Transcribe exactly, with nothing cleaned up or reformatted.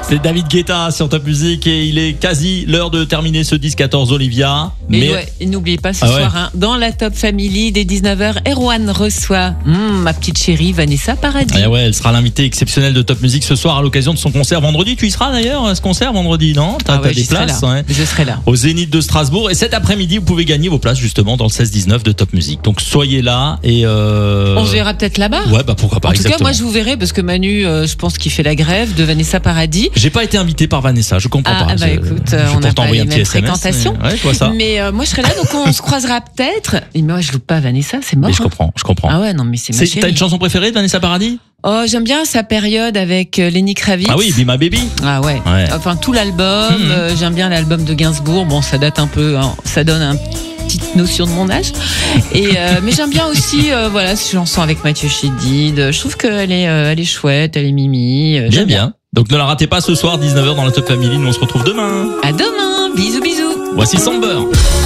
C'est David Guetta sur Top Music et il est quasi l'heure de terminer ce dix quatorze, Olivia. Mais, mais... Ouais, n'oubliez pas ce ah soir, ouais. hein, dans la Top Family, dès dix-neuf heures, Erwan reçoit mmh, ma petite chérie Vanessa Paradis. Ah ouais, elle sera l'invitée exceptionnelle de Top Music ce soir à l'occasion de son concert vendredi. Tu y seras d'ailleurs à ce concert vendredi, non? T'as, ah ouais, t'as des places là. Ouais. Je serai là. Au Zénith de Strasbourg. Et cet après-midi, vous pouvez gagner vos places justement dans le seize dix-neuf de Top Music. Donc soyez là et... Euh... On se verra peut-être là-bas. Ouais, bah pourquoi pas. En tout exactement. cas, moi je vous verrai parce que Manu, euh, je pense qu'il fait la grève de Vanessa Paradis. J'ai pas été invité par Vanessa, je comprends ah, pas. Ah bah je, écoute, je on n'a pas les mêmes fréquentations. Mais, ouais, je vois ça. mais euh, moi je serai là, donc on se croisera peut-être. Mais moi je loupe pas Vanessa, c'est mort. Mais je hein. comprends, je comprends. Ah ouais, non mais c'est ma c'est, chérie. T'as une chanson préférée de Vanessa Paradis? Oh, j'aime bien sa période avec euh, Lenny Kravitz. Ah oui, Be My Baby. Ah ouais. ouais. Enfin tout l'album. Mmh. Euh, j'aime bien l'album de Gainsbourg. Bon, ça date un peu, hein, ça donne un petite notion de mon âge. Et euh, mais j'aime bien aussi, euh, voilà, cette chanson avec Mathieu Chédid. Je trouve qu'elle est, euh, elle est chouette, elle est mimi. Euh, bien, bien. Donc ne la ratez pas ce soir, dix-neuf heures dans la Top Family. Nous on se retrouve demain. À demain. Bisous, bisous. Voici Samber.